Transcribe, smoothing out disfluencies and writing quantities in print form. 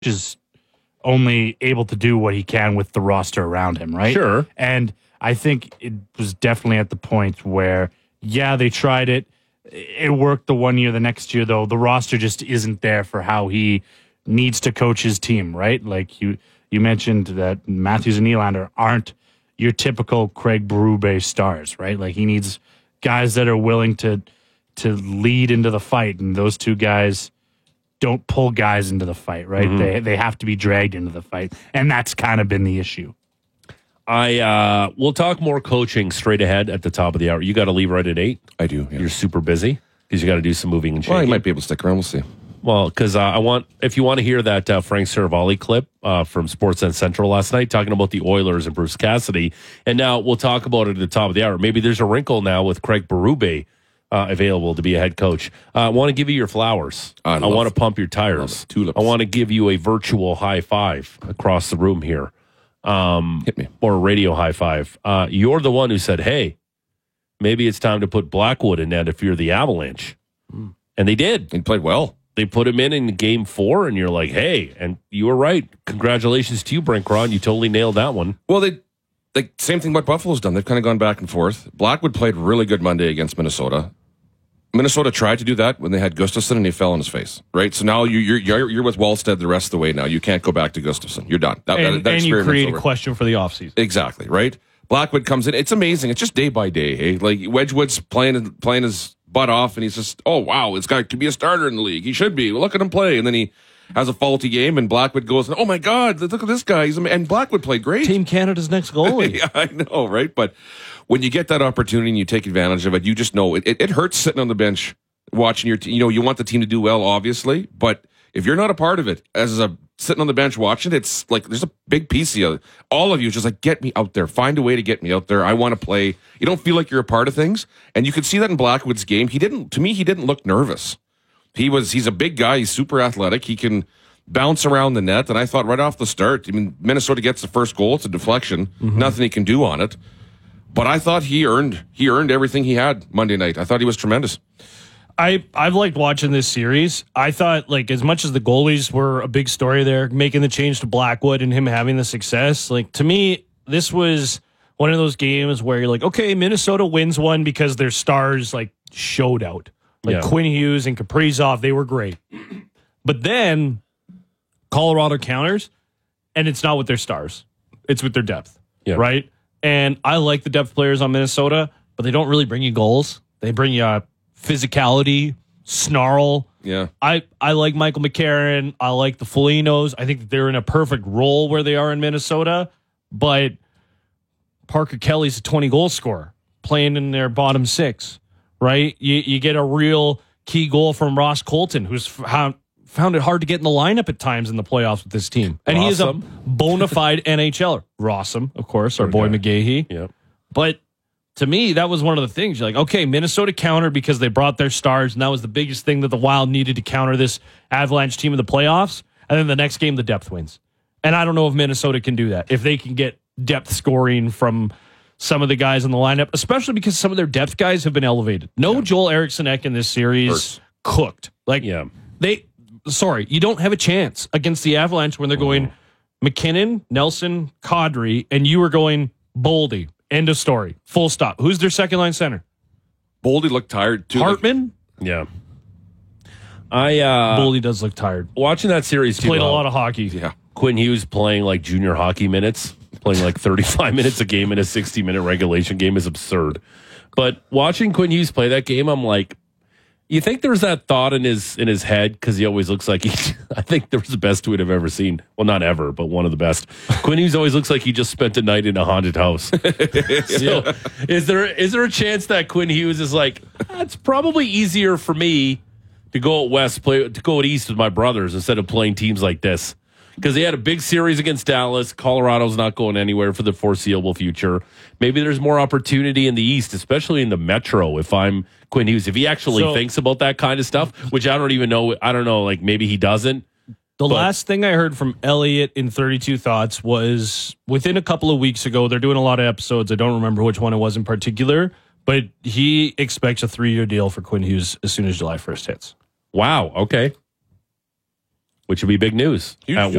is only able to do what he can with the roster around him, right? Sure. And I think it was definitely at the point where, yeah, they tried it. It worked the one year. The next year, though, the roster just isn't there for how he needs to coach his team, right? Like you mentioned that Matthews and Nylander aren't your typical Craig Berube stars, right? Like he needs guys that are willing to lead into the fight, and those two guys don't pull guys into the fight, right? Mm-hmm. They have to be dragged into the fight, and that's kind of been the issue. We'll talk more coaching straight ahead at the top of the hour. You got to leave right at 8. I do. Yeah. You're super busy because you got to do some moving and shaking. Well, you might be able to stick around. We'll see. Well, because if you want to hear that Frank Saravalli clip from Sportsnet Central last night, talking about the Oilers and Bruce Cassidy, and now we'll talk about it at the top of the hour. Maybe there's a wrinkle now with Craig Berube available to be a head coach. I want to give you your flowers. I want to pump your tires. Tulips. I want to give you a virtual high five across the room here. Hit me. Or a radio high five. You're the one who said, hey, maybe it's time to put Blackwood in net if you're the Avalanche. And they did. He played well. They put him in game 4, and you're like, hey, and you were right. Congratulations to you, Brent Cron. You totally nailed that one. Well, same thing what Buffalo's done. They've kind of gone back and forth. Blackwood played really good Monday against Minnesota. Minnesota tried to do that when they had Gustafsson, and he fell on his face. Right, so now you're with Wallstead the rest of the way. Now you can't go back to Gustafsson. You're done. And you create a question for the offseason. Exactly right. Blackwood comes in. It's amazing. It's just day by day. Hey, like Wedgwood's playing his butt off, and he's just, oh wow, this guy could be a starter in the league. He should be. Look at him play, and then he has a faulty game, and Blackwood goes, oh my God, look at this guy. And Blackwood played great. Team Canada's next goalie. Yeah, I know, right? But when you get that opportunity and you take advantage of it, you just know it hurts sitting on the bench watching your team. You want the team to do well, obviously, but if you're not a part of it, sitting on the bench watching, it's like there's a big piece of you. All of you is just like, get me out there. Find a way to get me out there. I want to play. You don't feel like you're a part of things. And you could see that in Blackwood's game. He didn't look nervous. He's a big guy. He's super athletic. He can bounce around the net. And I thought right off the start, I mean, Minnesota gets the first goal. It's a deflection. Mm-hmm. Nothing he can do on it. But I thought he earned everything he had Monday night. I thought he was tremendous. I've liked watching this series. I thought, like, as much as the goalies were a big story there, making the change to Blackwood and him having the success, like, to me, this was one of those games where you're like, okay, Minnesota wins one because their stars, like, showed out. Like, Quinn Hughes and Kaprizov, they were great. But then Colorado counters, and it's not with their stars. It's with their depth, right? And I like the depth players on Minnesota, but they don't really bring you goals. They bring you physicality, snarl. Yeah. I like Michael McCarron. I like the Folignos. I think that they're in a perfect role where they are in Minnesota. But Parker Kelly's a 20-goal scorer playing in their bottom 6, right? You get a real key goal from Ross Colton, who's found it hard to get in the lineup at times in the playoffs with this team. And he is a bona fide NHLer. Rossum, of course, our boy McGahey. Yeah. But to me, that was one of the things. You're like, okay, Minnesota countered because they brought their stars, and that was the biggest thing that the Wild needed to counter this Avalanche team in the playoffs. And then the next game, the depth wins. And I don't know if Minnesota can do that, if they can get depth scoring from some of the guys in the lineup, especially because some of their depth guys have been elevated. Joel Eriksson-Ek in this series cooked. Like, you don't have a chance against the Avalanche when they're going McKinnon, Nelson, Kadri, and you were going Boldy. End of story. Full stop. Who's their second line center? Boldy looked tired too. Hartman? Yeah. Boldy does look tired. Watching that series too. Played a lot of hockey. Yeah. Quinn Hughes playing like junior hockey minutes, playing like 35 minutes a game in a 60-minute regulation game is absurd. But watching Quinn Hughes play that game, I'm like, you think there's that thought in his head because he always looks like I think there was the best tweet I've ever seen. Well, not ever, but one of the best. Quinn Hughes always looks like he just spent a night in a haunted house. So, is there a chance that Quinn Hughes is like, it's probably easier for me to go out west, to go out east with my brothers instead of playing teams like this? Because they had a big series against Dallas. Colorado's not going anywhere for the foreseeable future. Maybe there's more opportunity in the East, especially in the Metro, if I'm Quinn Hughes. If he actually thinks about that kind of stuff, which I don't even know. I don't know, like maybe he doesn't. The last thing I heard from Elliot in 32 Thoughts was within a couple of weeks ago. They're doing a lot of episodes. I don't remember which one it was in particular, but he expects a 3-year deal for Quinn Hughes as soon as July 1st hits. Wow, okay. which would be big news Huge at